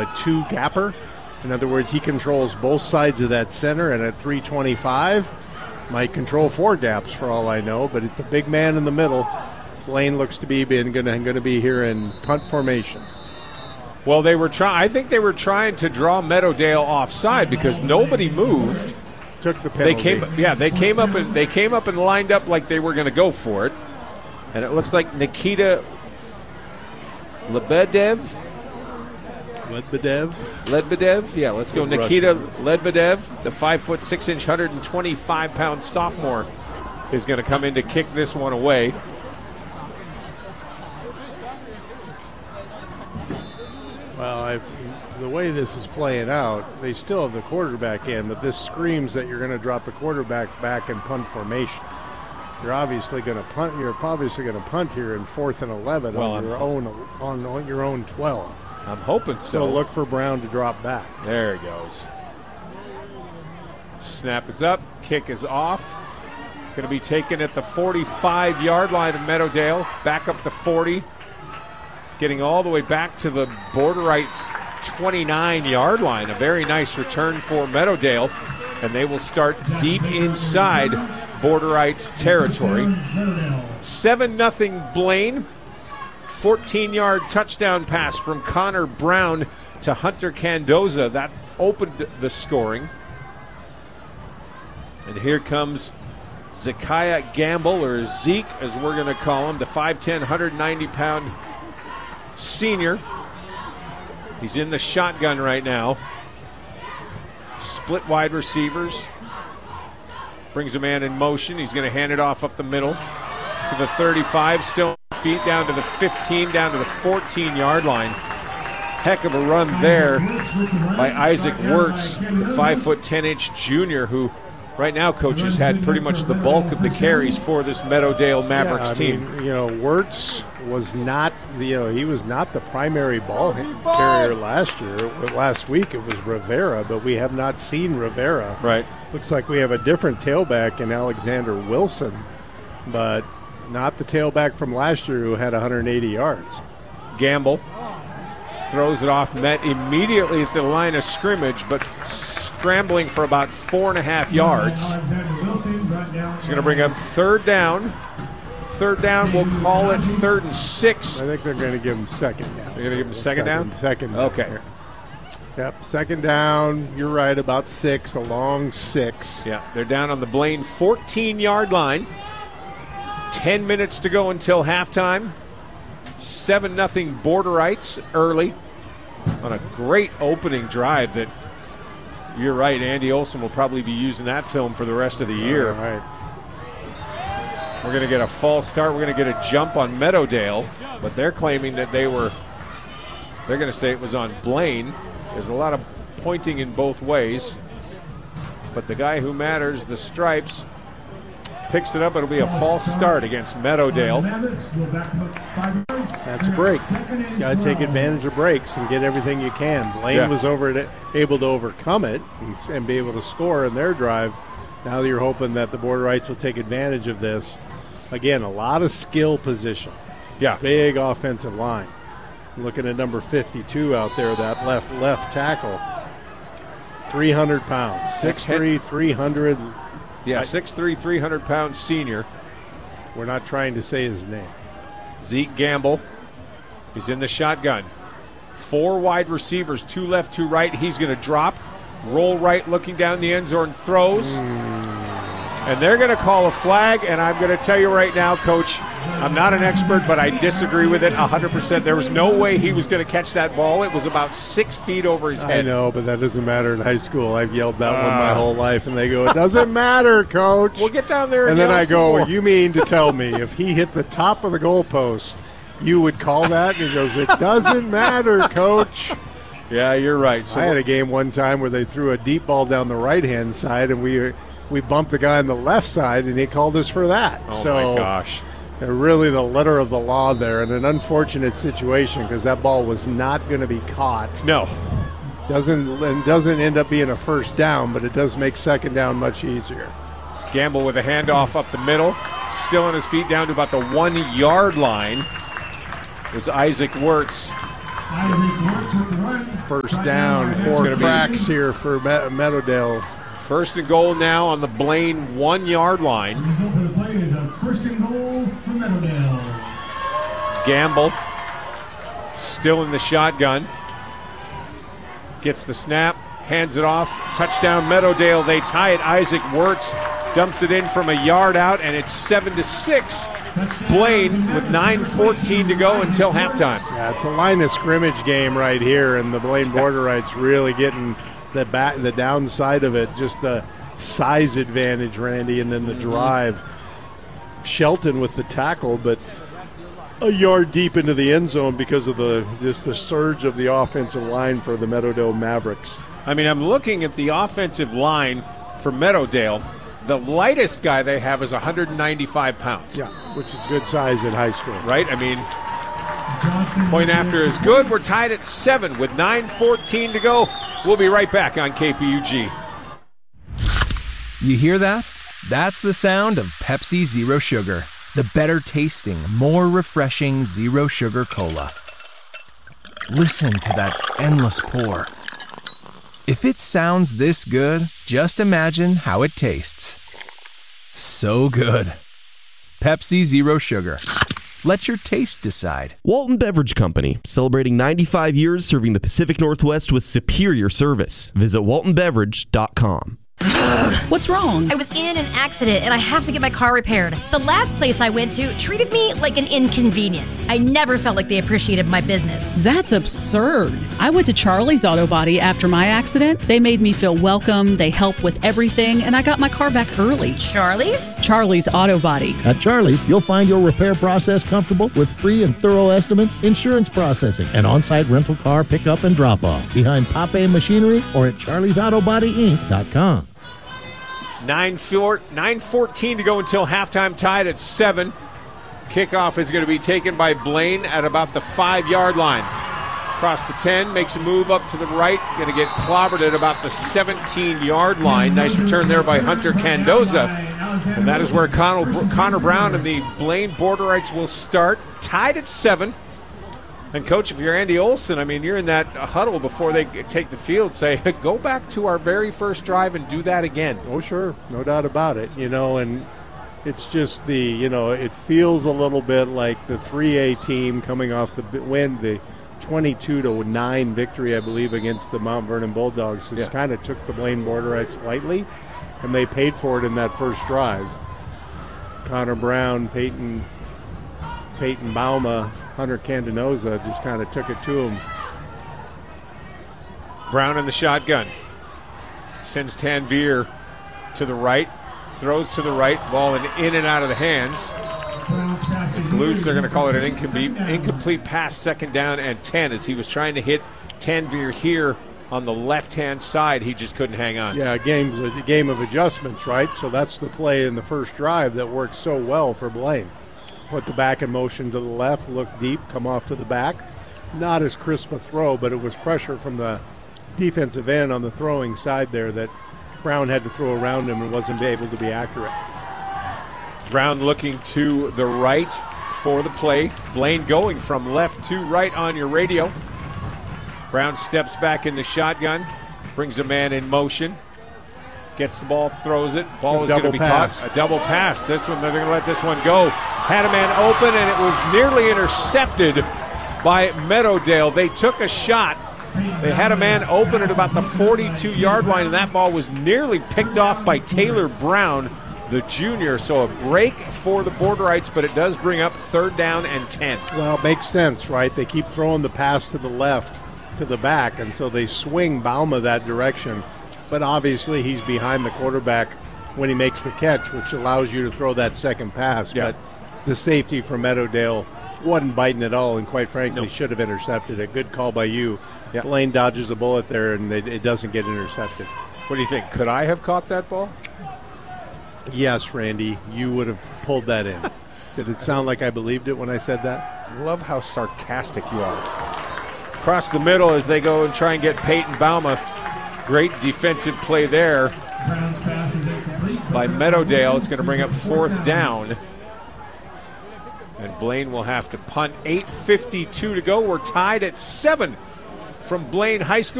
a two gapper. In other words, he controls both sides of that center, and at 325, might control four gaps for all I know, but it's a big man in the middle. Blaine looks to be going to be here in punt formation. Well, I think they were trying to draw Meadowdale offside because nobody moved. Took the penalty. They came up and lined up like they were going to go for it. And it looks like Nikita Lebedev. Yeah, let's go. Nikita Lebedev, the 5'6", 125-pound sophomore, is going to come in to kick this one away. Well, the way this is playing out, they still have the quarterback in, but this screams that you're going to drop the quarterback back in punt formation. You're obviously going to punt. You're obviously going to punt here in 4th and 11 on your own 12. I'm hoping so. So look for Brown to drop back. There he goes. Snap is up. Kick is off. Going to be taken at the 45-yard line of Meadowdale. Back up the 40. Getting all the way back to the Borderite 29-yard line. A very nice return for Meadowdale. And they will start deep inside Borderite's territory. 7-0 Blaine. 14-yard touchdown pass from Connor Brown to Hunter Candoza. That opened the scoring. And here comes Zekiah Gamble, or Zeke as we're going to call him, the 5'10", 190-pound senior. He's in the shotgun right now. Split wide receivers. Brings a man in motion. He's going to hand it off up the middle to the 35. Still feet down to the 15, down to the 14-yard line. Heck of a run there by Isaac Wirtz, the 5'10" junior, who right now, Coach, has had pretty much the bulk of the carries for this Meadowdale Mavericks team. Wirtz was not he was not the primary ball carrier last year. Last week it was Rivera, but we have not seen Rivera. Right. Looks like we have a different tailback in Alexander Wilson, but not the tailback from last year who had 180 yards. Gamble throws it off, met immediately at the line of scrimmage, but scrambling for about 4.5 yards. It's going to bring up third down. Third down, we'll call it 3rd and 6. I think they're going to give him second down. They're going to give him second down? Second down. Okay. Here. Yep, second down. You're right, about 6, a long 6. Yeah, they're down on the Blaine 14-yard line. 10 minutes to go until halftime. 7-0 Borderites early on a great opening drive that, you're right, Andy Olson will probably be using that film for the rest of the year. All right. We're going to get a false start. We're going to get a jump on Meadowdale, but they're claiming that they're going to say it was on Blaine. There's a lot of pointing in both ways, but the guy who matters, the Stripes, picks it up. It'll be a false start against Meadowdale. That's a break. Got to take advantage of breaks and get everything you can. Blaine was able to overcome it and be able to score in their drive. Now you're hoping that the Borderites will take advantage of this. Again, a lot of skill position. Yeah. Big offensive line. Looking at number 52 out there, that left tackle. 300 pounds. 6'3", 300. Yeah, 6'3", 300-pound senior. We're not trying to say his name. Zeke Gamble. He's in the shotgun. 4 wide receivers, 2 left, 2 right. He's going to drop, roll right, looking down the end zone, throws. And they're going to call a flag, and I'm going to tell you right now, Coach, I'm not an expert, but I disagree with it 100%. There was no way he was going to catch that ball. It was about 6 feet over his head. I know, but that doesn't matter in high school. I've yelled that one my whole life, and they go, it doesn't matter, Coach. We'll get down there and then I go, more. You mean to tell me if he hit the top of the goalpost, you would call that? And he goes, it doesn't matter, Coach. Yeah, you're right. So I had a game one time where they threw a deep ball down the right-hand side, and we bumped the guy on the left side, and he called us for that. Oh, my gosh. Really the letter of the law there, and an unfortunate situation because that ball was not going to be caught. No. Doesn't end up being a first down, but it does make second down much easier. Gamble with a handoff up the middle. Still on his feet down to about the 1 yard line. It was Isaac Wirtz First down, 4 cracks here for Meadowdale. First and goal now on the Blaine 1 yard line. The result of the play is a first and goal for Meadowdale. Gamble still in the shotgun. Gets the snap, hands it off. Touchdown Meadowdale. They tie it. Isaac Wirtz dumps it in from a yard out, and it's 7-6. Blaine with 9:14 to go until halftime. Yeah, it's a line of scrimmage game right here, and the Blaine Borderites really getting the downside of it, just the size advantage, Randy, and then the drive. Shelton with the tackle, but a yard deep into the end zone because of the surge of the offensive line for the Meadowdale Mavericks. I mean, I'm looking at the offensive line for Meadowdale. The lightest guy they have is 195 pounds. Yeah, which is good size in high school. Right? I mean, point after is good. We're tied at 7 with 9:14 to go. We'll be right back on KPUG. You hear that? That's the sound of Pepsi Zero Sugar. The better tasting, more refreshing Zero Sugar Cola. Listen to that endless pour. If it sounds this good, just imagine how it tastes. So good. Pepsi Zero Sugar. Let your taste decide. Walton Beverage Company, celebrating 95 years serving the Pacific Northwest with superior service. Visit waltonbeverage.com. What's wrong? I was in an accident and I have to get my car repaired. The last place I went to treated me like an inconvenience. I never felt like they appreciated my business. That's absurd. I went to Charlie's Auto Body after my accident. They made me feel welcome, they helped with everything, and I got my car back early. Charlie's? Charlie's Auto Body. At Charlie's, you'll find your repair process comfortable with free and thorough estimates, insurance processing, and on-site rental car pickup and drop-off behind Pape Machinery or at charliesautobodync.com. 9:14 to go until halftime, tied at 7. Kickoff is going to be taken by Blaine at about the 5-yard line. Across the 10, makes a move up to the right, going to get clobbered at about the 17-yard line. Nice return there by Hunter Candoza. And that is where Connor Brown and the Blaine Borderites will start, tied at 7. And, Coach, if you're Andy Olson, I mean, you're in that huddle before they take the field, say, go back to our very first drive and do that again. Oh, sure. No doubt about it. And it's just it feels a little bit like the 3A team coming off the win, the 22-9 victory, I believe, against the Mount Vernon Bulldogs. Just kind of took the Blaine Borderites lightly, and they paid for it in that first drive. Connor Brown, Peyton Bauma, Hunter Candenoza just kind of took it to him. Brown in the shotgun. Sends Tanvir to the right. Throws to the right. Ball in and out of the hands. It's loose. They're going to call it an incomplete pass, 2nd down and 10, as he was trying to hit Tanvir here on the left-hand side. He just couldn't hang on. Yeah, a game of adjustments, right? So that's the play in the first drive that worked so well for Blaine. Put the back in motion to the left, look deep, come off to the back. Not as crisp a throw, but it was pressure from the defensive end on the throwing side there that Brown had to throw around him and wasn't able to be accurate. Brown looking to the right for the play. Blaine going from left to right on your radio. Brown steps back in the shotgun, brings a man in motion. Gets the ball, throws it. Ball is going to be caught. A double pass. This one, they're going to let this one go. Had a man open, and it was nearly intercepted by Meadowdale. They took a shot. They had a man open at about the 42-yard line, and that ball was nearly picked off by Taylor Brown, the junior. So a break for the Borderites, but it does bring up 3rd down and 10. Well, it makes sense, right? They keep throwing the pass to the left, to the back, and so they swing Bauma that direction. But obviously he's behind the quarterback when he makes the catch, which allows you to throw that second pass. Yeah. But the safety from Meadowdale wasn't biting at all, and quite frankly should have intercepted it. Good call by you. Yeah. Blaine dodges a bullet there, and it doesn't get intercepted. What do you think? Could I have caught that ball? Yes, Randy, you would have pulled that in. Did it sound like I believed it when I said that? I love how sarcastic you are. Across the middle as they go and try and get Peyton Bauma. Great defensive play there by Meadowdale. It's going to bring up 4th down. And Blaine will have to punt. 8:52 to go. We're tied at 7 from Blaine High School.